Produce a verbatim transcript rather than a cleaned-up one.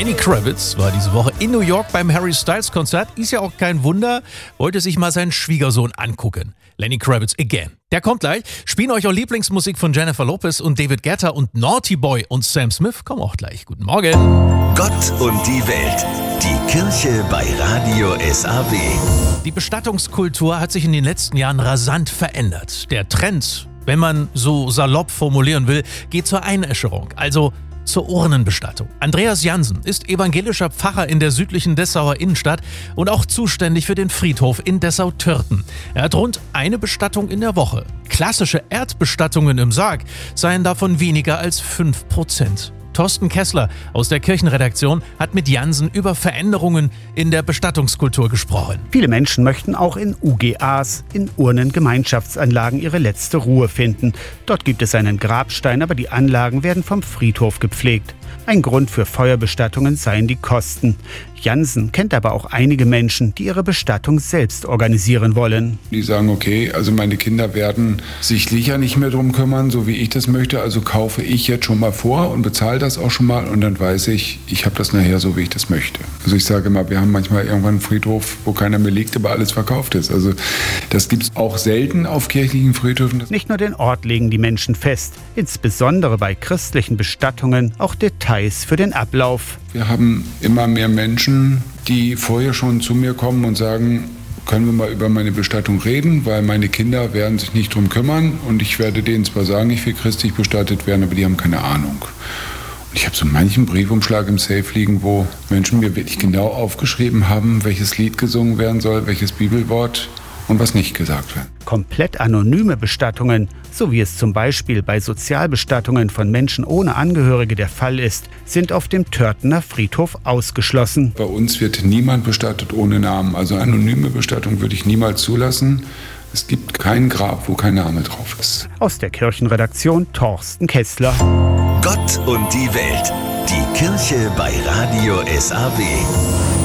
Lenny Kravitz war diese Woche in New York beim Harry Styles Konzert. Ist ja auch kein Wunder, wollte sich mal seinen Schwiegersohn angucken. Lenny Kravitz again. Der kommt gleich. Spielen euch auch Lieblingsmusik von Jennifer Lopez und David Guetta und Naughty Boy und Sam Smith kommen auch gleich. Guten Morgen. Gott und die Welt. Die Kirche bei Radio S A W. Die Bestattungskultur hat sich in den letzten Jahren rasant verändert. Der Trend, wenn man so salopp formulieren will, geht zur Einäscherung. Also zur Urnenbestattung. Andreas Jansen ist evangelischer Pfarrer in der südlichen Dessauer Innenstadt und auch zuständig für den Friedhof in Dessau-Törten. Er hat rund eine Bestattung in der Woche. Klassische Erdbestattungen im Sarg seien davon weniger als fünf Prozent. Thorsten Kessler aus der Kirchenredaktion hat mit Jansen über Veränderungen in der Bestattungskultur gesprochen. Viele Menschen möchten auch in U G As, in Urnengemeinschaftsanlagen, ihre letzte Ruhe finden. Dort gibt es einen Grabstein, aber die Anlagen werden vom Friedhof gepflegt. Ein Grund für Feuerbestattungen seien die Kosten. Jansen kennt aber auch einige Menschen, die ihre Bestattung selbst organisieren wollen. Die sagen, okay, also meine Kinder werden sich sicher nicht mehr drum kümmern, so wie ich das möchte. Also kaufe ich jetzt schon mal vor und bezahle das auch schon mal und dann weiß ich, ich habe das nachher so, wie ich das möchte. Also ich sage immer, wir haben manchmal irgendwann einen Friedhof, wo keiner mehr liegt, aber alles verkauft ist. Also das gibt es auch selten auf kirchlichen Friedhöfen. Nicht nur den Ort legen die Menschen fest, insbesondere bei christlichen Bestattungen auch Details für den Ablauf. Wir haben immer mehr Menschen, die vorher schon zu mir kommen und sagen, können wir mal über meine Bestattung reden, weil meine Kinder werden sich nicht drum kümmern und ich werde denen zwar sagen, ich will christlich bestattet werden, aber die haben keine Ahnung. Und ich habe so manchen Briefumschlag im Safe liegen, wo Menschen mir wirklich genau aufgeschrieben haben, welches Lied gesungen werden soll, welches Bibelwort und was nicht gesagt wird. Komplett anonyme Bestattungen, so wie es zum Beispiel bei Sozialbestattungen von Menschen ohne Angehörige der Fall ist, sind auf dem Törtener Friedhof ausgeschlossen. Bei uns wird niemand bestattet ohne Namen. Also anonyme Bestattung würde ich niemals zulassen. Es gibt kein Grab, wo kein Name drauf ist. Aus der Kirchenredaktion Thorsten Kessler. Gott und die Welt. Die Kirche bei Radio S A W.